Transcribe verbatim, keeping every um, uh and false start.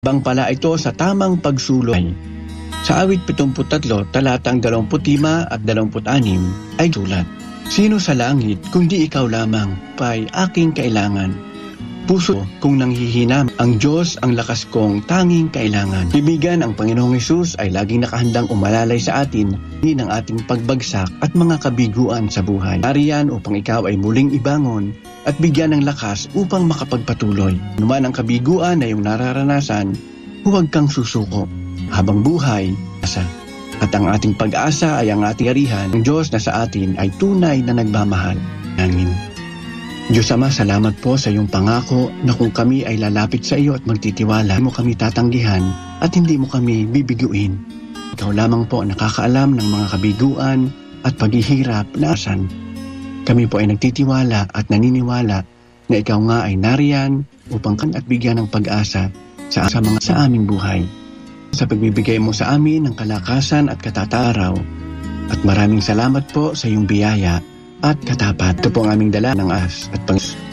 Bang pala ito sa tamang pagsulong. Sa awit pitungput tatlo, talatang dalawamput lima at dalawamput anim ay sulat, "Sino sa langit kung di ikaw lamang, pa'y aking kailangan? Puso kung nanghihinam, ang Diyos ang lakas kong tanging kailangan." Ibigan, ang Panginoong Hesus ay laging nakahandang umalalay sa atin ng ating pagbagsak at mga kabiguan sa buhay. Nariyan upang ikaw ay muling ibangon at bigyan ng lakas upang makapagpatuloy. Numan ang kabiguan na iyong nararanasan, huwag kang susuko. Habang buhay, asa. At ang ating pag-asa ay ang ating arihan. Ang Diyos na sa atin ay tunay na nagmamahal. Amen. Diyos Ama, salamat po sa iyong pangako na kung kami ay lalapit sa iyo at magtitiwala, mo kami tatanggihan at hindi mo kami bibiguin. Ikaw lamang po nakakaalam ng mga kabiguan at paghihirap na asan. Kami po ay nagtitiwala at naniniwala na ikaw nga ay nariyan upang kan at bigyan ng pag-asa sa, sa mga sa aming buhay. Sa pagbibigay mo sa amin ng kalakasan at katataraw. At maraming salamat po sa iyong biyaya at katapat. Ito po ang aming dala ng as at pang